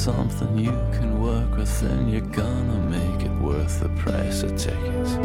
something you can work with, then you're gonna make it worth the price of tickets.